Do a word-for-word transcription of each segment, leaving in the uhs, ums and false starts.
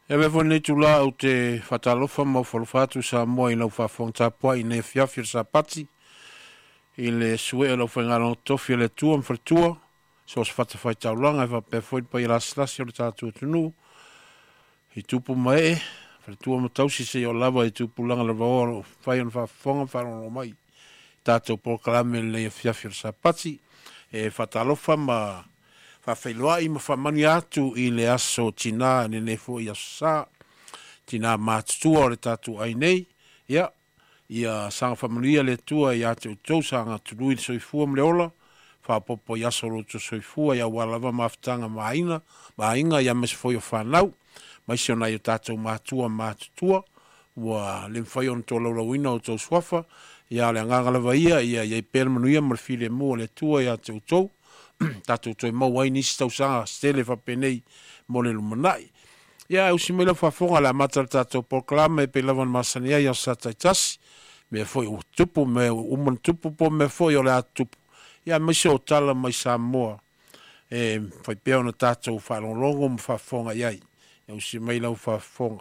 E me fone tula o te whatalofa mau whalofatu sa moa i lau whawhong tapua i ne whiawhir sa pati. I le sue e lau whaingaro tofi le tua mwhirtua. So se whatawhai taulanga e whape fwoi pa i laslasi o le tātua tunu. I tupu mai e, whirtua mo tausi se o lava i tupu langa le vaoro whai on whawhonga wharongo mai. Tātou polkalame le whiawhir sa pati. E whatalofa ma... Whawhailoa i ma whamani atu i le aso tina ne nefo i asa. Tina mātutua o le tatu ai nei. Ia, ia sanga whamanuia le tua i atu tau sanga tului i soifua mle ola. Whapopo i aso roto soifua i awalawa maftanga maina. Mainga i ames foi o whanau. Maisi o nai o tātou mātua mātutua. Ua le mwhai on tō laurawina o tau swafa. Ia le angangalawa ia, ia i pēr manuia marfile mua le tua i atu tau. Tātou toi mau ai nisi tau sanga stele whapenei mo le lumanai. Ia, usi meila whafonga la matara tātou polklama e pe lawan masani ai au satai tasi. Me foi o tupu, me uman tupu po me foi o le atupu. Ia, maise o tala mai Samoa. E, fai peo na tātou whalongongo mo whafonga iai. Ia, usi meila whafonga.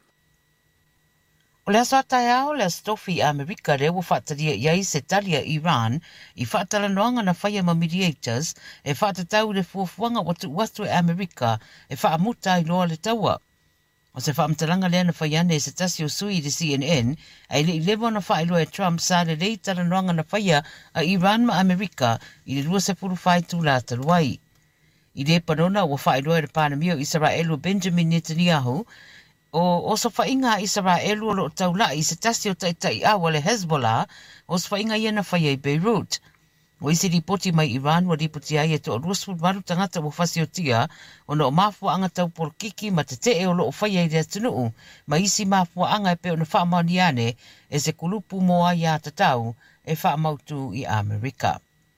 O le aso atai ao le astofi a Amerika re ua whaataria iai se talia Iran i whaatala noanga na whaia ma mediators e whaatatau le fuafuanga watu watu e Amerika e whaamuta i loa le taua. O se whaamtalanga lea na whaiane e se tasi o sui de C N N e le ilewa na whaeloa e Trump sa le rei tala noanga na whaia a Iran ma Amerika i le rua se puru whai tū la taluai. I le panona ua whaeloa e Panamio Israelu Benjamin Netanyahu o o so whainga Israel o lo taula i se tasi o taitai awa le Hezbollah o so whainga ia na whaia i Beirut. O isi ripoti mai Iran wa ripoti ai e to o ruasful maru tangata o whasi o tia o no mafua anga tau porkiki ma te te e o lo o whaia i rea tunuu ma isi mafua anga e pe o na whaamaniane e se kulupu moa i a tatau e whaamautu i Amerika.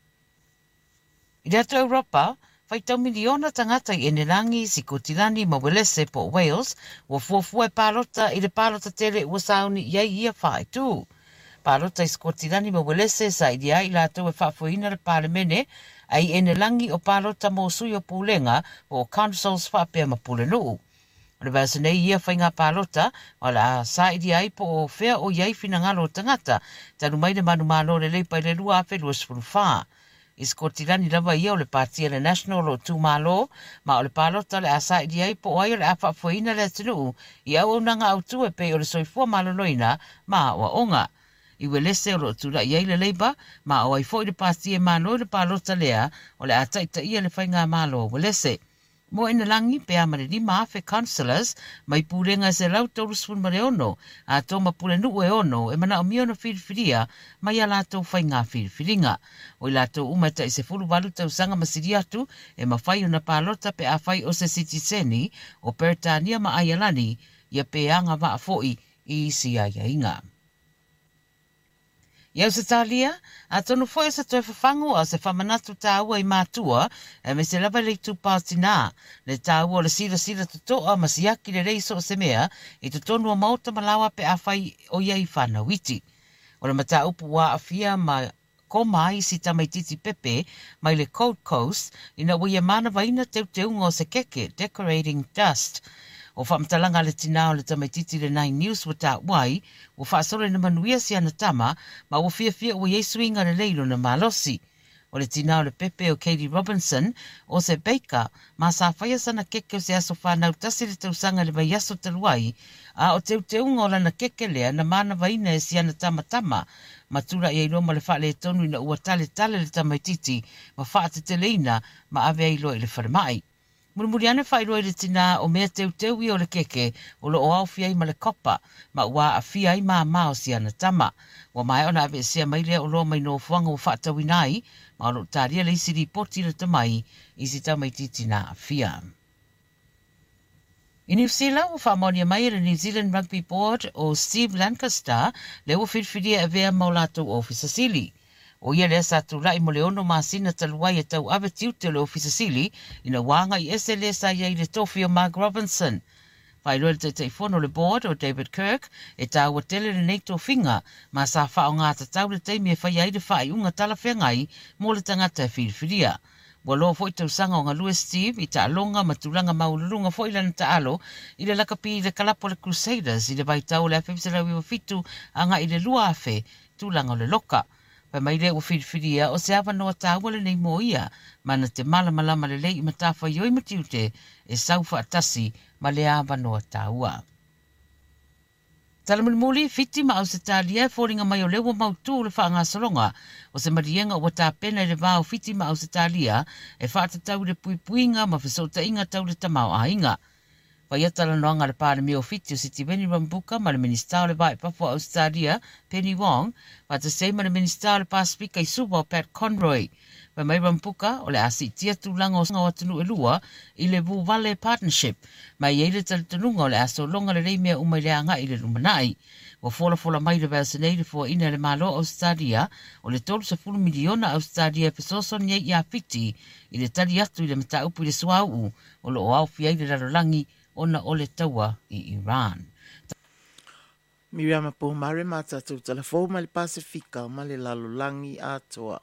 I rea to Europa, Fai tau miliona tangata i enelangi si kotilani ma welese po Wales wa fuafua e palota i le palota tele ua sauni iai ia whae tū. Palota i skotilani ma welese sa i dia i lato e whaafuina le palemene ai enelangi o palota mo sui o pulenga o councils whaapea ma pulenuu. O le vasa nei ia whainga palota o la sa i dia i po o whea o iai finangalo tangata tanu mai le manu malo le leipa i le lua afe lua sifuru whaa. Iskotilani lava ia o le partia le national o tūmalo, ma o le palota le asa i diai po ai o le afa fuina le atinuu, i au unanga au tu e pe o le soifua maloloina, ma o onga. I welese o lo tula i le leiba, ma o ai fo i le partia malo le palota lea, o le ataita ia le whainga malo o welese. Mo ina langi pe amare di maafe councillors, mai pulenga se lau tolu spun mare ono, a tō ma pule nu e ono, e mana o mio na whiriwhiria, mai a lātou whainga whiriwhiringa. O i lātou umata i se fulu walu tau sanga masiri atu, e ma whai o na pālota pe a whai o se sitiseni, o Peritania ma aialani, ia pe anga wa a foi i isi aia inga. Iau se talia, a tonu foi sa toi whafangu a se whamanatu tāua i mātua, e me se lava le tu pātina, le tāua le sira sira tutoa ma siaki le reiso o se mea, i tu tonu a mauta malawa pe a whai o iai whanawiti. O le mata upu wa a fia ma ko mai si tamaititi pepe, mai le Cold Coast, ina wia mana waina teu teu ngō se keke, decorating dust. O whamtalanga le tina o le tamaititi le Nine News wata wai, o whaasore na manuia si ana tama, ma o fia fia o yesu inga le leilo na malosi. O le tina o le pepe o Katie Robinson, o se Baker, ma sa whaia sana keke o se aso whanau tasi le tausanga le mai aso taluai, a o teu teu ngola na keke lea na mana waina e si ana tama tama, ma tura i ailo ma le wha le tonu ina ua tale tale le tamaititi, ma wha te teleina, ma ave ailo i le wharamai. Murimuri ane whairoi le tina o mea teu teu i o le keke o lo o au fia i ma le kopa, ma ua a fia i maa mao si ana tama. Wa mai ona ave sia maile o lo mai no fuanga o whaatau inai, ma o lo taria le isi ripoti le tamai i si tamaititi na a fia. I New Zealand, o whamonia mai le New Zealand Rugby Board o Steve Lancaster le o whirwhiria e vea maulatou o Fisasili. O ia le sa tu lai mo le ono masina taluai e tau ave tiu te le ofisasili ina wanga i ese le sa ia i le tofi o Mark Robinson. Whai roe te teifono le board o David Kirk e tau a tele le neito finga ma sa wha o ngā tatau le teimi e whai aide whai unga tala whengai mo le tangata e whiriwhiria. Ua loa fo i tausanga o ngā Lewis Steve i ta alonga ma tulanga maulurunga fo i lana ta alo i le lakapi i le kalapo le Crusaders i le baitau le afefisara wiwa fitu anga i le lua afe tulanga o le loka. Pa mai le ua whiriwhiria o se awa noa tāua le nei mo ia mana te malama lama le lei i matafa ioi matiute e saufa atasi ma le awa noa tāua. Talamulimuli, fiti ma au se tālia e fōringa mai o lewa mautu le wha ngā salonga o se marienga o ta pena le vāo fiti ma au se tālia e whātatau le puipuinga ma whesota inga tau le tamau a inga. Wa ia tala noanga le pāre meo fiti o Siti Weni Rambuka ma le minister o le vai papo Australia, Penny Wong, wa te sei ma le minister o le Pasifika i suba o Pat Conroy. Wa mai Rambuka o le asi tia tūlanga o sanga o tunu e lua i le Wu Wale Partnership, ma i eile tala tununga o le aso longa le reimea umai le anga i le rumanai. Wa fola fola mai le velse nei le fua ina le malo Australia o le tolu sa fulu miliona Australia pesoso nye i a fiti i le tali atu i le mata upu i le suau o lo o au fia i le rarolangi ona o le taua i Iran. Miriam po mare mata tu telefon ma le Pasifika ma le lalolangi atoa.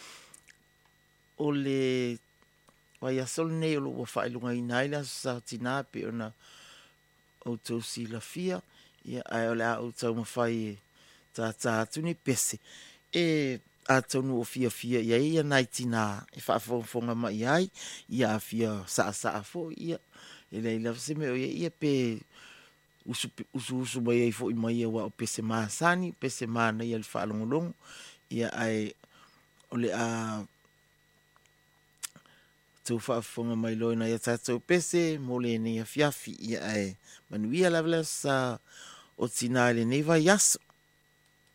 O le wai asol nei o lo wa whailunga i naila sa tina pe ona o tau si la fia ia ai o le a o tau mawhai e ta ta tuni pese. E a tau nu o fia fia ia ia nai tina e whaafonga ma i ai ia a fia saa saa fo ia e lei la se me o ia pe usu usu usu mai ai fo i mai wa o pese ma sani pese ma na ia le whaalongolongo ia ai o le a tau whaafonga mai loina ia tātou pese mo le nei a fiafi ia ai manuia la vla sa o tina le nei vai yaso